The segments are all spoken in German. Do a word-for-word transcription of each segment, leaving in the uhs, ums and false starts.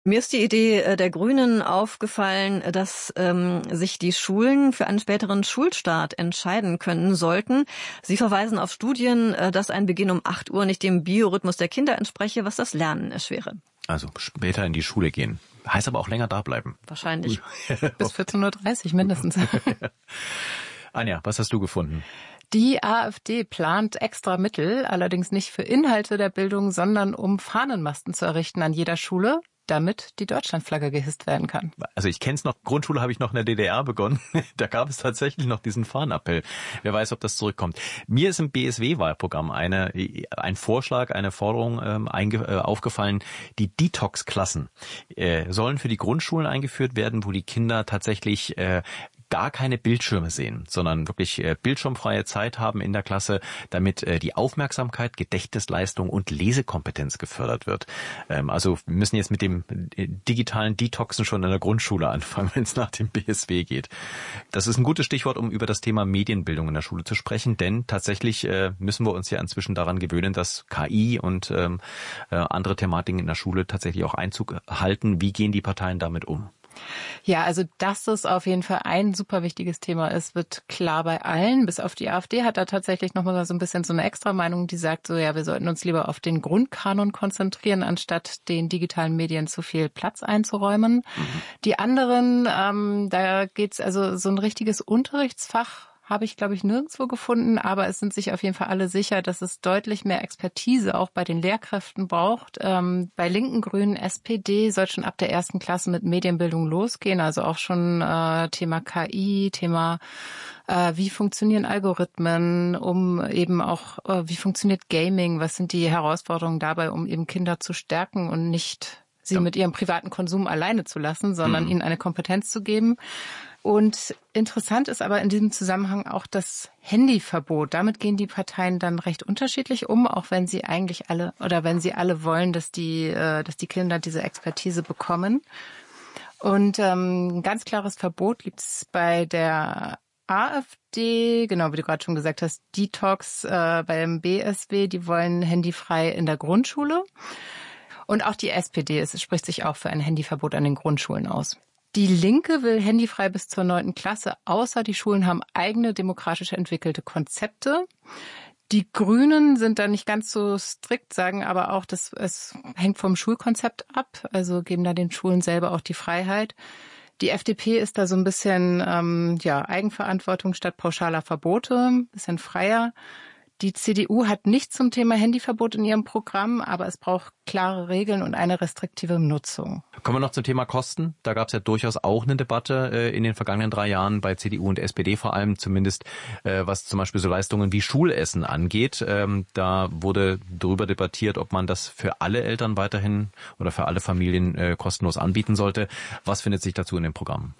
Mir ist die Idee der Grünen aufgefallen, dass ähm, sich die Schulen für einen späteren Schulstart entscheiden können sollten. Sie verweisen auf Studien, dass ein Beginn um acht Uhr nicht dem Biorhythmus der Kinder entspreche, was das Lernen erschwere. Also später in die Schule gehen. Heißt aber auch länger da bleiben. Wahrscheinlich. Bis vierzehn Uhr dreißig mindestens. Anja, was hast du gefunden? Die AfD plant extra Mittel, allerdings nicht für Inhalte der Bildung, sondern um Fahnenmasten zu errichten an jeder Schule, damit die Deutschlandflagge gehisst werden kann. Also ich kenne es noch, Grundschule habe ich noch in der D D R begonnen. Da gab es tatsächlich noch diesen Fahnenappell. Wer weiß, ob das zurückkommt. Mir ist im B S W-Wahlprogramm eine, ein Vorschlag, eine Forderung ähm, einge, äh, aufgefallen. Die Detox-Klassen äh, sollen für die Grundschulen eingeführt werden, wo die Kinder tatsächlich äh, gar keine Bildschirme sehen, sondern wirklich äh, bildschirmfreie Zeit haben in der Klasse, damit äh, die Aufmerksamkeit, Gedächtnisleistung und Lesekompetenz gefördert wird. Ähm, also wir müssen jetzt mit dem äh, digitalen Detoxen schon in der Grundschule anfangen, wenn es nach dem B S W geht. Das ist ein gutes Stichwort, um über das Thema Medienbildung in der Schule zu sprechen, denn tatsächlich äh, müssen wir uns ja inzwischen daran gewöhnen, dass K I und ähm, äh, andere Thematiken in der Schule tatsächlich auch Einzug halten. Wie gehen die Parteien damit um? Ja, also dass es auf jeden Fall ein super wichtiges Thema ist, wird klar bei allen. Bis auf die AfD hat da tatsächlich nochmal so ein bisschen so eine Extrameinung, die sagt so, ja, wir sollten uns lieber auf den Grundkanon konzentrieren, anstatt den digitalen Medien zu viel Platz einzuräumen. Mhm. Die anderen, ähm, da geht's also so ein richtiges Unterrichtsfach, habe ich, glaube ich, nirgendwo gefunden, aber es sind sich auf jeden Fall alle sicher, dass es deutlich mehr Expertise auch bei den Lehrkräften braucht. Ähm, bei Linken, Grünen, S P D soll schon ab der ersten Klasse mit Medienbildung losgehen, also auch schon äh, Thema K I, Thema äh, wie funktionieren Algorithmen, um eben auch, äh, wie funktioniert Gaming, was sind die Herausforderungen dabei, um eben Kinder zu stärken und nicht sie ja. mit ihrem privaten Konsum alleine zu lassen, sondern mhm. ihnen eine Kompetenz zu geben. Und interessant ist aber in diesem Zusammenhang auch das Handyverbot. Damit gehen die Parteien dann recht unterschiedlich um, auch wenn sie eigentlich alle oder wenn sie alle wollen, dass die, dass die Kinder diese Expertise bekommen. Und ähm, ein ganz klares Verbot gibt es bei der AfD, genau wie du gerade schon gesagt hast, Detox äh, beim B S W, die wollen handyfrei in der Grundschule. Und auch die S P D, es spricht sich auch für ein Handyverbot an den Grundschulen aus. Die Linke will handyfrei bis zur neunten Klasse, außer die Schulen haben eigene demokratisch entwickelte Konzepte. Die Grünen sind da nicht ganz so strikt, sagen aber auch, dass es hängt vom Schulkonzept ab, also geben da den Schulen selber auch die Freiheit. Die F D P ist da so ein bisschen ähm, ja Eigenverantwortung statt pauschaler Verbote, ein bisschen freier. Die C D U hat nichts zum Thema Handyverbot in ihrem Programm, aber es braucht klare Regeln und eine restriktive Nutzung. Kommen wir noch zum Thema Kosten. Da gab es ja durchaus auch eine Debatte äh, in den vergangenen drei Jahren bei C D U und S P D vor allem, zumindest äh, was zum Beispiel so Leistungen wie Schulessen angeht. Ähm, da wurde darüber debattiert, ob man das für alle Eltern weiterhin oder für alle Familien äh, kostenlos anbieten sollte. Was findet sich dazu in dem Programm?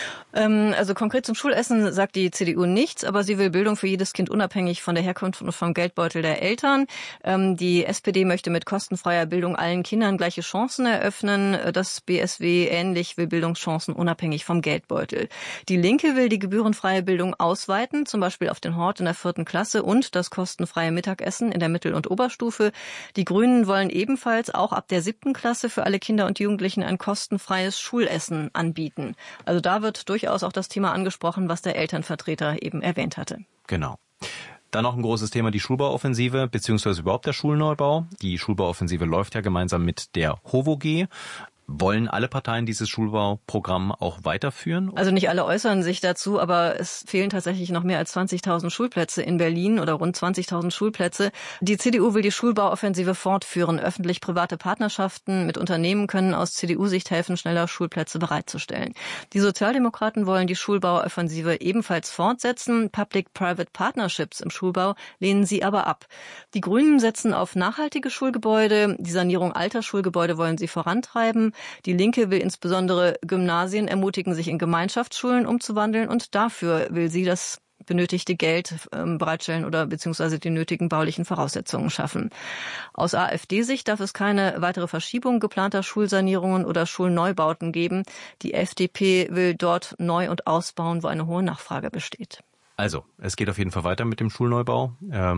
Ähm, also konkret zum Schulessen sagt die C D U nichts, aber sie will Bildung für jedes Kind unabhängig von der Herkunft und vom Geldbeutel der Eltern. Ähm, die S P D möchte mit kostenfreier Bildung allen Kindern gleiche Chancen eröffnen. Das B S W ähnlich will Bildungschancen unabhängig vom Geldbeutel. Die Linke will die gebührenfreie Bildung ausweiten, zum Beispiel auf den Hort in der vierten Klasse und das kostenfreie Mittagessen in der Mittel- und Oberstufe. Die Grünen wollen ebenfalls auch ab der siebten Klasse für alle Kinder und Jugendlichen ein kostenfreies Schulessen anbieten. Also da wird durchaus auch das Thema angesprochen, was der Elternvertreter eben erwähnt hatte. Genau. Dann noch ein großes Thema, die Schulbauoffensive, beziehungsweise überhaupt der Schulneubau. Die Schulbauoffensive läuft ja gemeinsam mit der HOVOG. Wollen alle Parteien dieses Schulbauprogramm auch weiterführen? Also nicht alle äußern sich dazu, aber es fehlen tatsächlich noch mehr als zwanzigtausend Schulplätze in Berlin oder rund zwanzigtausend Schulplätze. Die C D U will die Schulbauoffensive fortführen. Öffentlich-private Partnerschaften mit Unternehmen können aus C D U-Sicht helfen, schneller Schulplätze bereitzustellen. Die Sozialdemokraten wollen die Schulbauoffensive ebenfalls fortsetzen. Public-Private Partnerships im Schulbau lehnen sie aber ab. Die Grünen setzen auf nachhaltige Schulgebäude. Die Sanierung alter Schulgebäude wollen sie vorantreiben. Die Linke will insbesondere Gymnasien ermutigen, sich in Gemeinschaftsschulen umzuwandeln und dafür will sie das benötigte Geld ähm, bereitstellen oder beziehungsweise die nötigen baulichen Voraussetzungen schaffen. Aus AfD-Sicht darf es keine weitere Verschiebung geplanter Schulsanierungen oder Schulneubauten geben. Die F D P will dort neu und ausbauen, wo eine hohe Nachfrage besteht. Also, es geht auf jeden Fall weiter mit dem Schulneubau. Ähm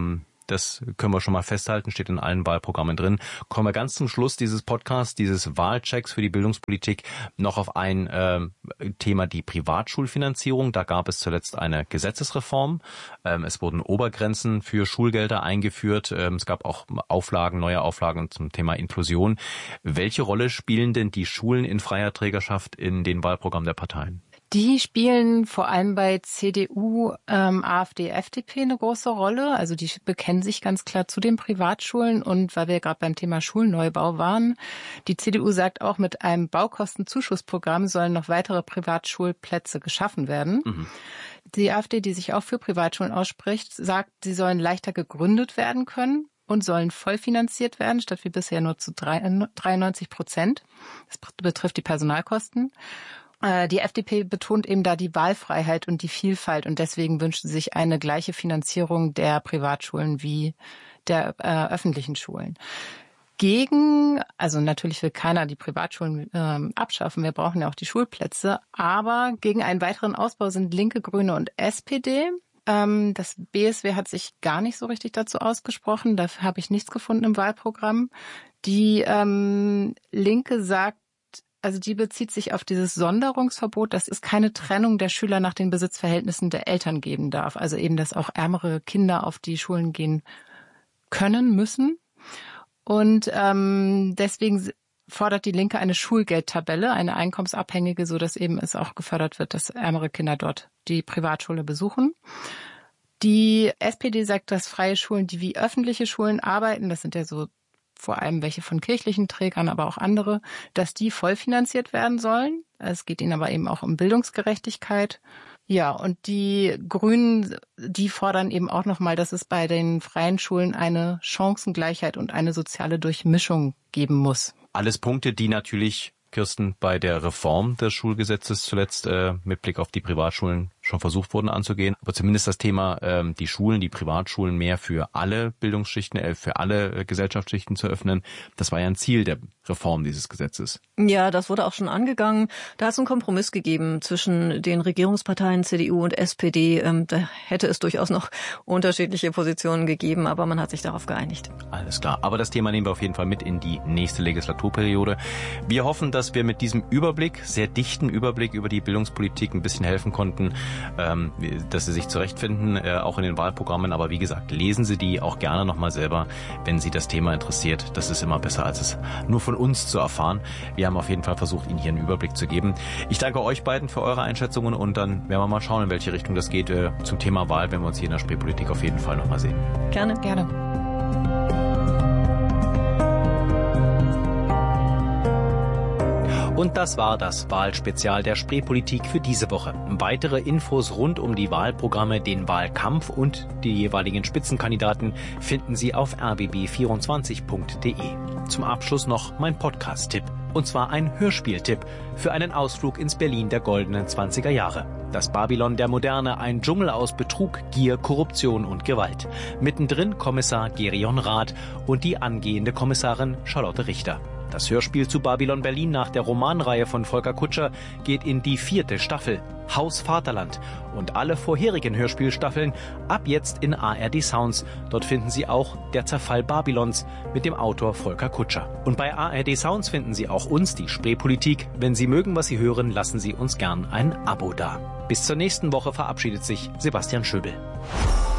Das können wir schon mal festhalten, steht in allen Wahlprogrammen drin. Kommen wir ganz zum Schluss dieses Podcasts, dieses Wahlchecks für die Bildungspolitik, noch auf ein äh, Thema, die Privatschulfinanzierung. Da gab es zuletzt eine Gesetzesreform. Ähm, es wurden Obergrenzen für Schulgelder eingeführt. Ähm, es gab auch Auflagen, neue Auflagen zum Thema Inklusion. Welche Rolle spielen denn die Schulen in freier Trägerschaft in den Wahlprogrammen der Parteien? Die spielen vor allem bei C D U, ähm, AfD, F D P eine große Rolle. Also die bekennen sich ganz klar zu den Privatschulen. Und weil wir gerade beim Thema Schulneubau waren, die C D U sagt auch, mit einem Baukostenzuschussprogramm sollen noch weitere Privatschulplätze geschaffen werden. Mhm. Die AfD, die sich auch für Privatschulen ausspricht, sagt, sie sollen leichter gegründet werden können und sollen vollfinanziert werden, statt wie bisher nur zu dreiundneunzig Prozent. Das betrifft die Personalkosten. Die F D P betont eben da die Wahlfreiheit und die Vielfalt und deswegen wünscht sie sich eine gleiche Finanzierung der Privatschulen wie der äh, öffentlichen Schulen. Gegen, also natürlich will keiner die Privatschulen äh, abschaffen, wir brauchen ja auch die Schulplätze, aber gegen einen weiteren Ausbau sind Linke, Grüne und S P D. Ähm, das B S W hat sich gar nicht so richtig dazu ausgesprochen, dafür habe ich nichts gefunden im Wahlprogramm. Die ähm, Linke sagt, also die bezieht sich auf dieses Sonderungsverbot, dass es keine Trennung der Schüler nach den Besitzverhältnissen der Eltern geben darf. Also eben, dass auch ärmere Kinder auf die Schulen gehen können, müssen. Und ähm, deswegen fordert die Linke eine Schulgeldtabelle, eine einkommensabhängige, so dass eben es auch gefördert wird, dass ärmere Kinder dort die Privatschule besuchen. Die S P D sagt, dass freie Schulen, die wie öffentliche Schulen arbeiten, das sind ja so vor allem welche von kirchlichen Trägern, aber auch andere, dass die vollfinanziert werden sollen. Es geht ihnen aber eben auch um Bildungsgerechtigkeit. Ja, und die Grünen, die fordern eben auch nochmal, dass es bei den freien Schulen eine Chancengleichheit und eine soziale Durchmischung geben muss. Alles Punkte, die natürlich, Kirsten, bei der Reform des Schulgesetzes zuletzt äh, mit Blick auf die Privatschulen schon versucht wurden anzugehen. Aber zumindest das Thema, ähm, die Schulen, die Privatschulen mehr für alle Bildungsschichten, äh, für alle äh, Gesellschaftsschichten zu öffnen, das war ja ein Ziel der Reform dieses Gesetzes. Ja, das wurde auch schon angegangen. Da hat es einen Kompromiss gegeben zwischen den Regierungsparteien C D U und S P D. Ähm, da hätte es durchaus noch unterschiedliche Positionen gegeben, aber man hat sich darauf geeinigt. Alles klar. Aber das Thema nehmen wir auf jeden Fall mit in die nächste Legislaturperiode. Wir hoffen, dass wir mit diesem Überblick, sehr dichten Überblick über die Bildungspolitik ein bisschen helfen konnten, ähm, dass Sie sich zurechtfinden, äh, auch in den Wahlprogrammen. Aber wie gesagt, lesen Sie die auch gerne nochmal selber, wenn Sie das Thema interessiert. Das ist immer besser, als es nur von uns zu erfahren. Wir haben auf jeden Fall versucht, Ihnen hier einen Überblick zu geben. Ich danke euch beiden für eure Einschätzungen und dann werden wir mal schauen, in welche Richtung das geht. Äh, zum Thema Wahl, wenn wir uns hier in der Spreepolitik auf jeden Fall nochmal sehen. Gerne. Gerne. Und das war das Wahlspezial der Spreepolitik für diese Woche. Weitere Infos rund um die Wahlprogramme, den Wahlkampf und die jeweiligen Spitzenkandidaten finden Sie auf r b b vierundzwanzig punkt d e. Zum Abschluss noch mein Podcast-Tipp. Und zwar ein Hörspieltipp für einen Ausflug ins Berlin der goldenen zwanziger Jahre. Das Babylon der Moderne, ein Dschungel aus Betrug, Gier, Korruption und Gewalt. Mittendrin Kommissar Gerion Rath und die angehende Kommissarin Charlotte Richter. Das Hörspiel zu Babylon Berlin nach der Romanreihe von Volker Kutscher geht in die vierte Staffel, Haus Vaterland. Und alle vorherigen Hörspielstaffeln ab jetzt in A R D Sounds. Dort finden Sie auch Der Zerfall Babylons mit dem Autor Volker Kutscher. Und bei A R D Sounds finden Sie auch uns, die Spreepolitik. Wenn Sie mögen, was Sie hören, lassen Sie uns gern ein Abo da. Bis zur nächsten Woche verabschiedet sich Sebastian Schöbel.